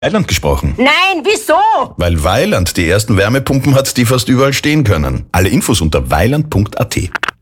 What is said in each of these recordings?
Weiland gesprochen. Nein, wieso? Weil Weiland die ersten Wärmepumpen hat, die fast überall stehen können. Alle Infos unter weiland.at.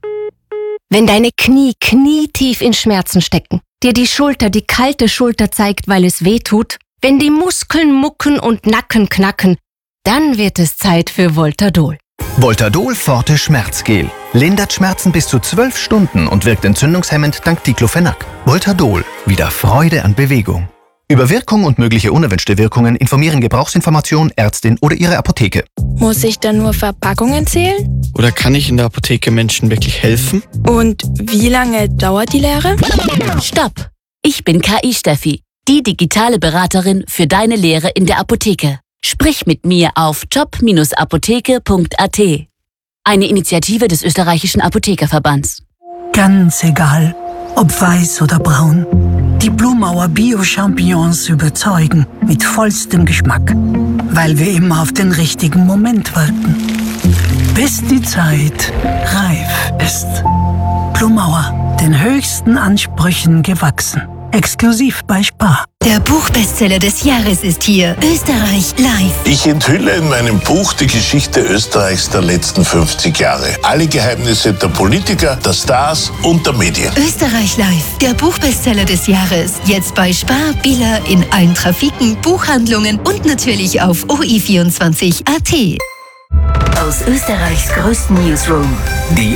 Wenn deine Knie knietief in Schmerzen stecken, dir die Schulter die kalte Schulter zeigt, weil es weh tut, wenn die Muskeln mucken und Nacken knacken, dann wird es Zeit für Voltadol. Voltadol Forte Schmerzgel. Lindert Schmerzen bis zu 12 Stunden und wirkt entzündungshemmend dank Diclofenac. Voltadol. Wieder Freude an Bewegung. Über Wirkung und mögliche unerwünschte Wirkungen informieren Gebrauchsinformation, Ärztin oder Ihre Apotheke. Muss ich dann nur Verpackungen zählen? Oder kann ich in der Apotheke Menschen wirklich helfen? Und wie lange dauert die Lehre? Stopp! Ich bin KI Steffi, die digitale Beraterin für deine Lehre in der Apotheke. Sprich mit mir auf job-apotheke.at. Eine Initiative des österreichischen Apothekerverbands. Ganz egal, ob weiß oder braun. Die Blumauer Bio-Champignons überzeugen mit vollstem Geschmack, weil wir immer auf den richtigen Moment warten. Bis die Zeit reif ist. Blumauer, den höchsten Ansprüchen gewachsen. Exklusiv bei Spar. Der Buchbestseller des Jahres ist hier. Österreich live. Ich enthülle in meinem Buch die Geschichte Österreichs der letzten 50 Jahre. Alle Geheimnisse der Politiker, der Stars und der Medien. Österreich live. Der Buchbestseller des Jahres. Jetzt bei Spar, Billa, in allen Trafiken, Buchhandlungen und natürlich auf OE24.at. Aus Österreichs größten Newsroom. Die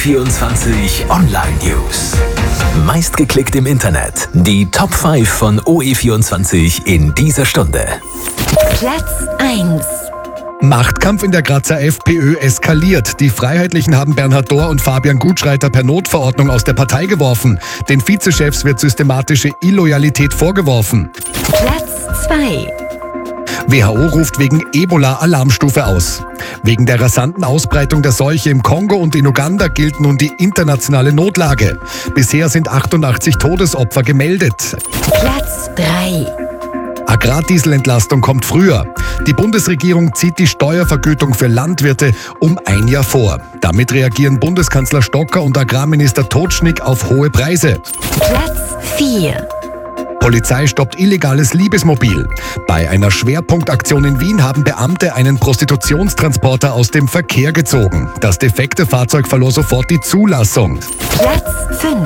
OE24 Online News. Meistgeklickt im Internet. Die Top 5 von OE24 in dieser Stunde. Platz 1. Machtkampf in der Grazer FPÖ eskaliert. Die Freiheitlichen haben Bernhard Dohr und Fabian Gutschreiter per Notverordnung aus der Partei geworfen. Den Vizechefs wird systematische Illoyalität vorgeworfen. Platz 2. WHO ruft wegen Ebola Alarmstufe aus. Wegen der rasanten Ausbreitung der Seuche im Kongo und in Uganda gilt nun die internationale Notlage. Bisher sind 88 Todesopfer gemeldet. Platz 3. Agrardieselentlastung kommt früher. Die Bundesregierung zieht die Steuervergütung für Landwirte um 1 Jahr vor. Damit reagieren Bundeskanzler Stocker und Agrarminister Totschnig auf hohe Preise. Platz 4. Polizei stoppt illegales Liebesmobil. Bei einer Schwerpunktaktion in Wien haben Beamte einen Prostitutionstransporter aus dem Verkehr gezogen. Das defekte Fahrzeug verlor sofort die Zulassung. Platz 5.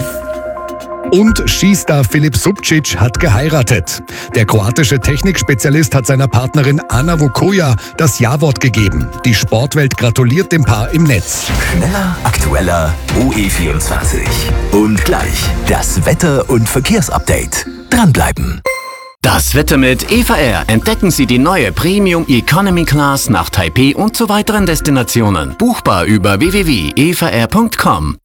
Und Skistar Filip Subčić hat geheiratet. Der kroatische Technikspezialist hat seiner Partnerin Ana Vukoja das Ja-Wort gegeben. Die Sportwelt gratuliert dem Paar im Netz. Schneller, aktueller, OE24. Und gleich das Wetter- und Verkehrsupdate. Dranbleiben. Das Wetter mit Eva Air. Entdecken Sie die neue Premium Economy Class nach Taipei und zu weiteren Destinationen. Buchbar über www.evaair.com.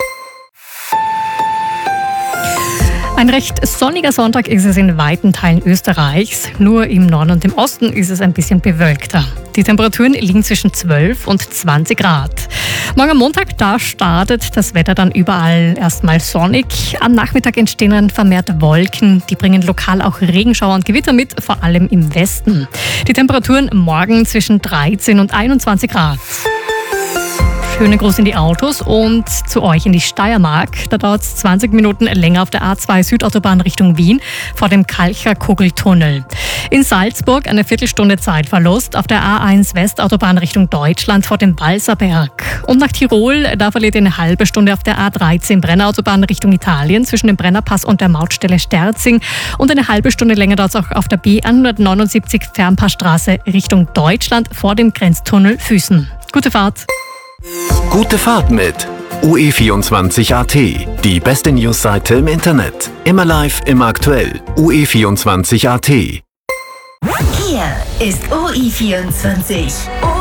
Ein recht sonniger Sonntag ist es in weiten Teilen Österreichs. Nur im Norden und im Osten ist es ein bisschen bewölkter. Die Temperaturen liegen zwischen 12 und 20 Grad. Morgen am Montag, da startet das Wetter dann überall erstmal sonnig. Am Nachmittag entstehen dann vermehrt Wolken. Die bringen lokal auch Regenschauer und Gewitter mit, vor allem im Westen. Die Temperaturen morgen zwischen 13 und 21 Grad. Schöne Gruß in die Autos und zu euch in die Steiermark. Da dauert es 20 Minuten länger auf der A2 Südautobahn Richtung Wien vor dem Kalcher Kugeltunnel. In Salzburg eine Viertelstunde Zeitverlust auf der A1 Westautobahn Richtung Deutschland vor dem Walserberg. Und nach Tirol, da verliert ihr eine halbe Stunde auf der A13 Brennerautobahn Richtung Italien zwischen dem Brennerpass und der Mautstelle Sterzing. Und eine halbe Stunde länger dauert es auch auf der B179 Fernpassstraße Richtung Deutschland vor dem Grenztunnel Füßen. Gute Fahrt! Gute Fahrt mit OE24.at. Die beste Newsseite im Internet. Immer live, immer aktuell. OE24.at. Hier ist OE24.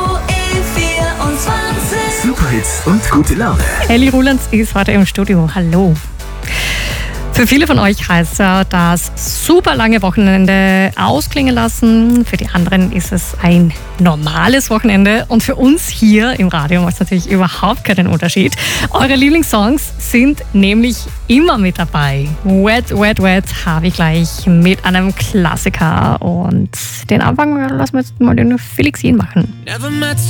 OE24. Superhits und gute Laune. Elli Rulands ist heute im Studio. Hallo. Für viele von euch heißt ja das super lange Wochenende ausklingen lassen. Für die anderen ist es ein normales Wochenende. Und für uns hier im Radio macht es natürlich überhaupt keinen Unterschied. Eure Lieblingssongs sind nämlich immer mit dabei. Wet, Wet, Wet habe ich gleich mit einem Klassiker. Und den Anfang lassen wir jetzt mal den Felix Jähn machen. Never met